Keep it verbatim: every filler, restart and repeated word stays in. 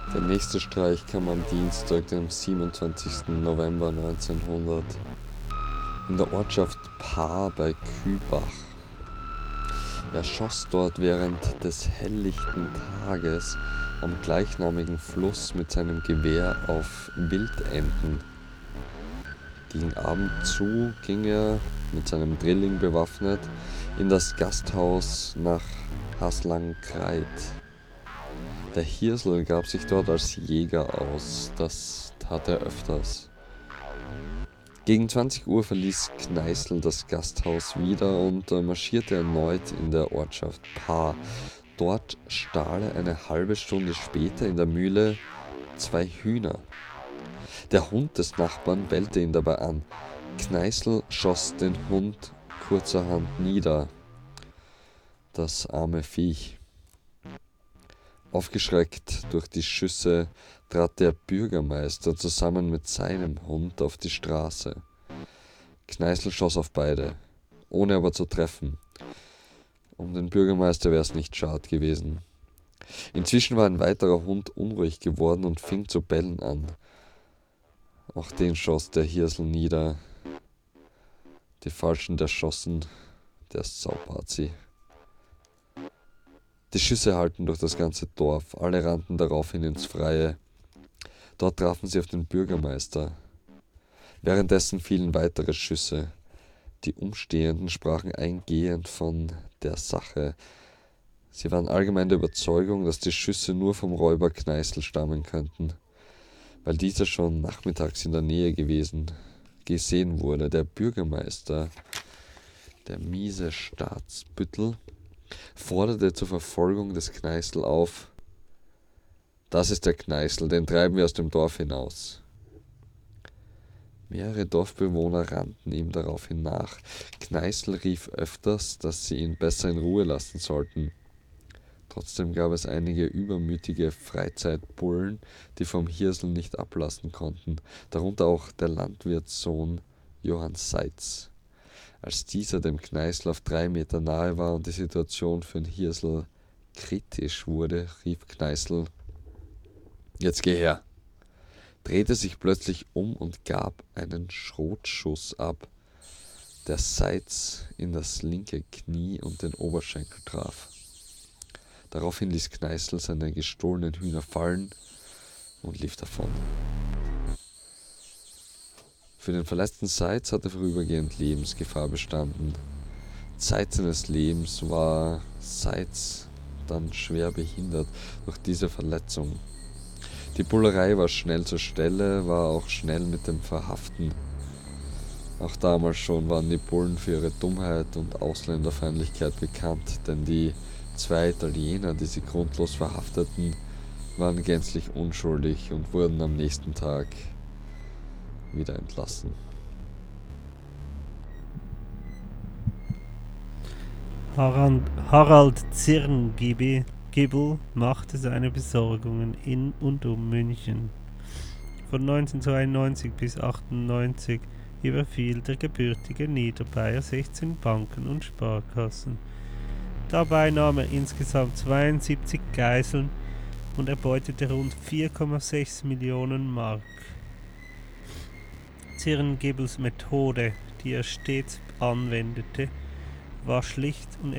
Der nächste Streich kam am Dienstag, dem siebenundzwanzigsten November neunzehnhundert, in der Ortschaft Paar bei Kübach. Er schoss dort während des helllichten Tages am gleichnamigen Fluss mit seinem Gewehr auf Wildenten. Gegen Abend zu ging er, mit seinem Drilling bewaffnet, in das Gasthaus nach Haslangreit. Der Hirsel gab sich dort als Jäger aus, das tat er öfters. Gegen zwanzig Uhr verließ Kneißl das Gasthaus wieder und marschierte erneut in der Ortschaft Paar. Dort stahl er eine halbe Stunde später in der Mühle zwei Hühner. Der Hund des Nachbarn bellte ihn dabei an. Kneißl schoss den Hund kurzerhand nieder. Das arme Viech. Aufgeschreckt durch die Schüsse trat der Bürgermeister zusammen mit seinem Hund auf die Straße. Kneißl schoss auf beide, ohne aber zu treffen. Um den Bürgermeister wäre es nicht schad gewesen. Inzwischen war ein weiterer Hund unruhig geworden und fing zu bellen an. Auch den schoss der Hirsel nieder. Die Falschen der schossen, der Saupazi. Die Schüsse hallten durch das ganze Dorf, alle rannten daraufhin ins Freie. Dort trafen sie auf den Bürgermeister. Währenddessen fielen weitere Schüsse. Die Umstehenden sprachen eingehend von der Sache. Sie waren allgemein der Überzeugung, dass die Schüsse nur vom Räuber Kneißl stammen könnten, weil dieser schon nachmittags in der Nähe gewesen, gesehen wurde. Der Bürgermeister, der miese Staatsbüttel, forderte zur Verfolgung des Kneißl auf. Das ist der Kneißl, den treiben wir aus dem Dorf hinaus. Mehrere Dorfbewohner rannten ihm daraufhin nach. Kneißl rief öfters, dass sie ihn besser in Ruhe lassen sollten. Trotzdem gab es einige übermütige Freizeitbullen, die vom Hirsel nicht ablassen konnten, darunter auch der Landwirtssohn Johann Seitz. Als dieser dem Kneißl auf drei Meter nahe war und die Situation für den Hirsel kritisch wurde, rief Kneißl: »Jetzt geh her!« drehte sich plötzlich um und gab einen Schrotschuss ab, der Seitz in das linke Knie und den Oberschenkel traf. Daraufhin ließ Kneißl seine gestohlenen Hühner fallen und lief davon. Für den verletzten Seitz hatte vorübergehend Lebensgefahr bestanden. Zeit seines Lebens war Seitz dann schwer behindert durch diese Verletzung. Die Bullerei war schnell zur Stelle, war auch schnell mit dem Verhaften. Auch damals schon waren die Bullen für ihre Dummheit und Ausländerfeindlichkeit bekannt, denn die zwei Italiener, die sie grundlos verhafteten, waren gänzlich unschuldig und wurden am nächsten Tag wieder entlassen. Harald, Harald Zirngibel machte seine Besorgungen in und um München. Von neunzehnhundertzweiundneunzig bis achtundneunzig überfiel der gebürtige Niederbayer sechzehn Banken und Sparkassen. Dabei nahm er insgesamt zweiundsiebzig Geiseln und erbeutete rund vier Komma sechs Millionen Mark. Zirngibels Methode, die er stets anwendete, war schlicht und